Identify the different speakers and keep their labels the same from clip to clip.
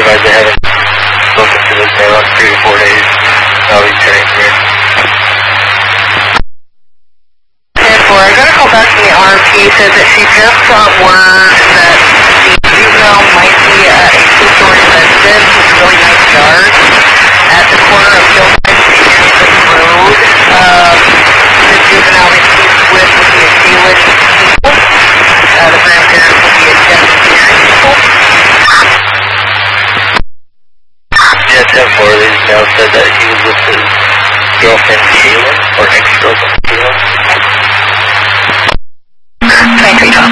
Speaker 1: advise I haven't spoken to this male in 3 to 4 days. I'll be turning here.
Speaker 2: 10-4, I got a call back from the RMP, said that she just got word that the juvenile might be at a two-story residence with a really nice yard at the corner of Hillside and Anderson Road. The juvenile that she's with would be a Jalen Eagle. The grandparents would be a Justin Eagle.
Speaker 1: Yeah, 10-4, these now said that he was with his girlfriend Jalen, or ex-girlfriend Jalen.
Speaker 2: 23 Tom.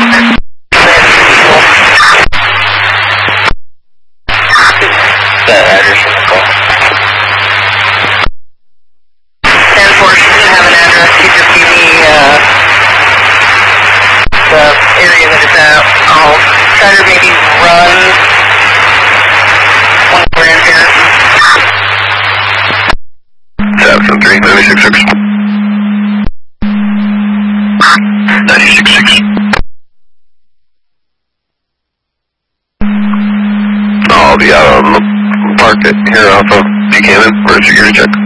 Speaker 1: That address from the call.
Speaker 2: 10-4, she doesn't have an address. She just gave me the area that it's at. I'll try to maybe run one of the grandparents.
Speaker 1: 7-3, 96-6. 96-6. I'll be out on the park here off of Buchanan for a security check.